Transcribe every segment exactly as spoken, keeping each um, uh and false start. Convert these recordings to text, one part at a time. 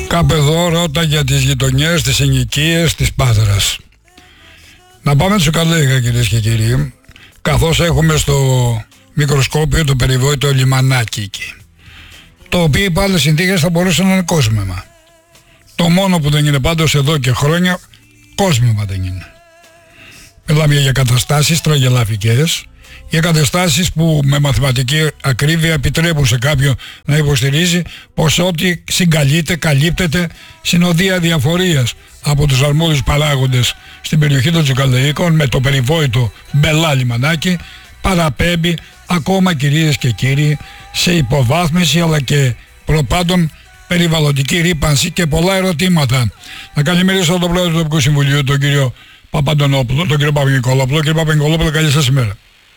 Κάπου εδώ ρώτα για τις γειτονιές, τις ενοικίες της Πάτρας. Να πάμε Τσουκαλέγα, κυρίες και κύριοι, καθώς έχουμε στο μικροσκόπιο το περιβόητο λιμανάκι εκεί, το οποίο υπό άλλες συνθήκες θα μπορούσε να είναι κόσμημα. Το μόνο που δεν είναι πάντως εδώ και χρόνια, κόσμημα δεν είναι. Μιλάμε για καταστάσεις τραγελαφικές, για καταστάσεις που με μαθηματική ακρίβεια επιτρέπουν σε κάποιον να υποστηρίζει πως ό,τι συγκαλείται, καλύπτεται συνοδεία διαφορίας από τους αρμόδιους παράγοντες στην περιοχή των Τσουκαλαίκων με το περιβόητο μπελά λιμανάκι παραπέμπει ακόμα, κυρίες και κύριοι, σε υποβάθμιση αλλά και προπάντων περιβαλλοντική ρύπανση και πολλά ερωτήματα. Να καλημερίσω τον πρόεδρο του Τοπικού Συμβουλίου, τον κύριο Παπαντονόπουλο, τον κύριο Παπα-Νικολόπουλο. Κύριε Παπα-Νικολόπουλο, καλή σας ημέρα.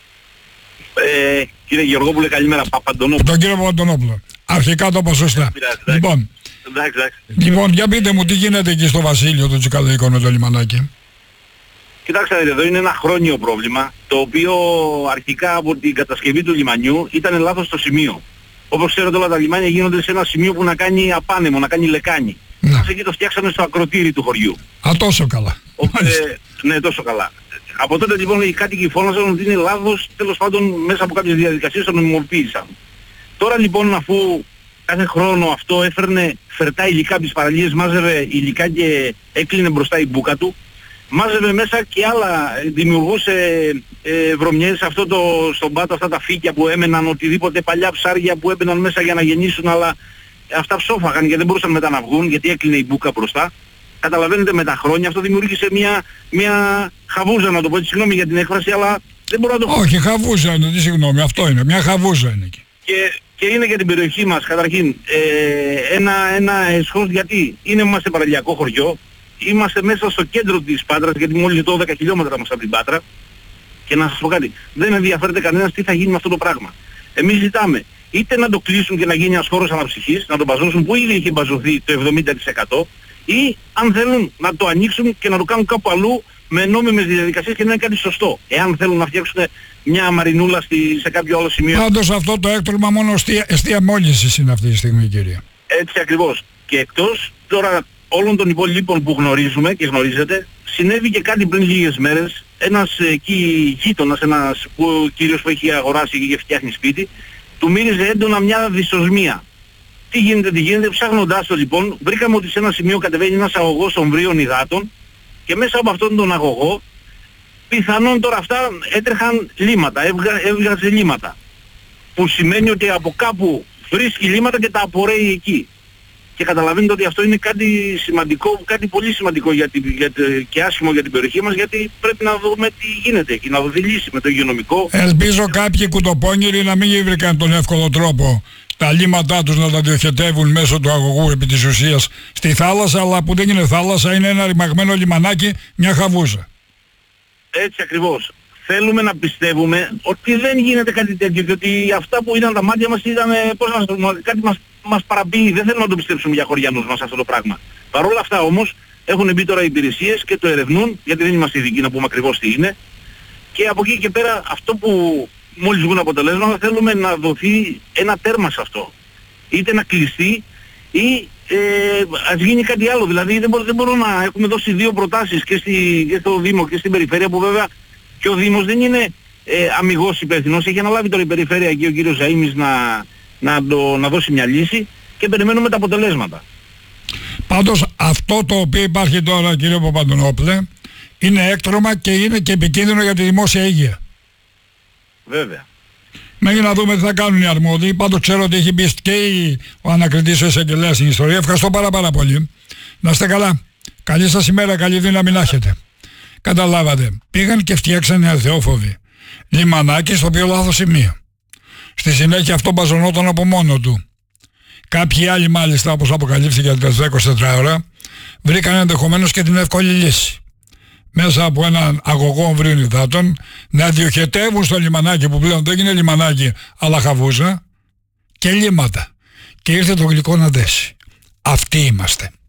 Ε, κύριε Γεωργόπουλε, καλημέρα. Παπαντονόπουλο. Τον κύριο Παπαντονόπουλο. Αρχικά το είπα σωστά. Λοιπόν, εντάξει, εντάξει. λοιπόν, για πείτε μου τι γίνεται εκεί στο Βασίλειο των Τσουκαλαίκων με το λιμανάκι. Κοιτάξτε, εδώ είναι ένα χρόνιο πρόβλημα, το οποίο αρχικά από την κατασκευή του λιμανιού ήταν λάθος το σημείο. Όπως ξέρετε, όλα τα λιμάνια γίνονται σε ένα σημείο που να κάνει απάνεμο, να κάνει λεκάνη. Να. Εκεί το φτιάξαμε στο ακροτήρι του χωριού. Α, τόσο καλά. Οπότε, ναι, τόσο καλά. Από τότε λοιπόν οι κάτοικοι φώναζαν ότι είναι λάθος, τέλος πάντων μέσα από κάποιες διαδικασίες το νομιμοποίησαν. Τώρα λοιπόν, αφού κάθε χρόνο αυτό έφερνε φερτά υλικά από τις παραλίες, μάζευε υλικά και έκλεινε μπροστά η μπούκα του, μάζευε μέσα και άλλα, δημιουργούσε ε, βρωμιές αυτό το, στον πάτο, αυτά τα φύκια που έμεναν, οτιδήποτε παλιά ψάρια που έμπαιναν μέσα για να γεννήσουν, αλλά αυτά ψόφαγαν και δεν μπορούσαν μετά να βγουν γιατί έκλεινε η μπούκα μπροστά. Καταλαβαίνετε, με τα χρόνια αυτό δημιούργησε μια, μια χαβούζα, να το πω έτσι, συγγνώμη για την έκφραση, αλλά δεν μπορώ να το πω. Όχι, χαβούζα είναι, τι συγγνώμη, αυτό είναι, μια χαβούζα είναι εκεί. Και, και είναι για την περιοχή μας, καταρχήν, ε, ένα, ένα εσχώς, γιατί είναι, είμαστε παραλιακό χωριό, είμαστε μέσα στο κέντρο της Πάτρας, γιατί μόλις δώδεκα χιλιόμετρα μας από την Πάτρα, και να σας πω κάτι, δεν ενδιαφέρεται κανένας τι θα γίνει με αυτό το πράγμα. Εμείς ζητάμε είτε να το κλείσουν και να γίνει ένας χώρος αναψυχής, να το μπαζώσουν που ήδη έχει μπαζωθεί το εβδομήντα τοις εκατό, ή αν θέλουν να το ανοίξουν και να το κάνουν κάπου αλλού με νόμιμες διαδικασίες και να είναι κάτι σωστό. Εάν θέλουν να φτιάξουν μια μαρινούλα στη, σε κάποιο άλλο σημείο. Πάντως αυτό το έκτρωμα μόνο εστία, εστία μόλυνσης είναι αυτή τη στιγμή, κύριε. Έτσι ακριβώς. Και εκτός τώρα όλων των υπολείπων που γνωρίζουμε και γνωρίζετε, συνέβη και κάτι πριν λίγες μέρες. Ένας εκεί γείτονας, ένας που, ο κύριος που έχει αγοράσει και φτιάχνει σπίτι, του μύριζε έντονα μια δυσοσμία. Τι γίνεται, τι γίνεται, ψάχνοντάς το λοιπόν, βρήκαμε ότι σε ένα σημείο κατεβαίνει ένας αγωγός ομβρίων υδάτων και μέσα από αυτόν τον αγωγό, πιθανόν τώρα αυτά έτρεχαν λίματα, έβγα, έβγαζε λίματα. Που σημαίνει ότι από κάπου βρίσκει λίματα και τα απορρέει εκεί. Και καταλαβαίνετε ότι αυτό είναι κάτι σημαντικό, κάτι πολύ σημαντικό για την, για, και άσχημο για την περιοχή μας, γιατί πρέπει να δούμε τι γίνεται εκεί, να δοθεί λύση με το υγειονομικό. Ελπίζω κάποιοι κουτοπώνγυροι να μην βρήκαν τον εύκολο τρόπο τα λίματά τους να τα διοχετεύουν μέσω του αγωγού επί της ουσίας στη θάλασσα, αλλά που δεν είναι θάλασσα, είναι ένα ρημαγμένο λιμανάκι, μια χαβούζα. Έτσι ακριβώς. Θέλουμε να πιστεύουμε ότι δεν γίνεται κάτι τέτοιο και ότι αυτά που ήταν τα μάτια μας ήταν, πώς να το πούμε, κάτι μας, μας παραποιεί. Δεν θέλουμε να το πιστέψουμε για χωριανούς μας αυτό το πράγμα. Παρ' όλα αυτά όμως έχουν μπει τώρα οι υπηρεσίες και το ερευνούν, γιατί δεν είμαστε ειδικοί να πούμε ακριβώς τι είναι. Και από εκεί και πέρα αυτό που μόλις βγουν αποτελέσματα θέλουμε να δοθεί ένα τέρμα σε αυτό. Είτε να κλειστεί ή ε, ας γίνει κάτι άλλο. Δηλαδή δεν μπορώ, δεν μπορώ να έχουμε δώσει δύο προτάσεις και, στη, και στο Δήμο και στην Περιφέρεια, που βέβαια και ο Δήμος δεν είναι ε, αμιγώς υπεύθυνος. Έχει αναλάβει τώρα η Περιφέρεια και ο κύριος Ζαΐμης να, να, το, να δώσει μια λύση και περιμένουμε τα αποτελέσματα. Πάντως αυτό το οποίο υπάρχει τώρα, κύριε Παπαντονόπουλε, είναι έκτρωμα και είναι και επικίνδυνο για τη δημόσια υγεία. Βέβαια. Μέχρι να δούμε τι θα κάνουν οι αρμόδιοι. Πάντως ξέρω ότι έχει μπει και ο ανακριτής ο εισαγγελέας στην ιστορία. Ευχαριστώ πάρα πάρα πολύ. Να είστε καλά. Καλή σας ημέρα, καλή δύναμη να έχετε. Καταλάβατε. Πήγαν και φτιάξανε αθεόφοβοι λιμανάκι στο πιο λάθος σημείο. Στη συνέχεια αυτό μπαζωνόταν από μόνο του. Κάποιοι άλλοι μάλιστα, όπως αποκαλύφθηκε τα τελευταία είκοσι τέσσερις ώρα, βρήκαν ενδεχομένως και την εύκολη λύση. Μέσα από έναν αγωγό ομβρίων υδάτων να διοχετεύουν στο λιμανάκι, που πλέον δεν είναι λιμανάκι αλλά χαβούζα, και λίματα. Και ήρθε το γλυκό να δέσει. Αυτοί είμαστε.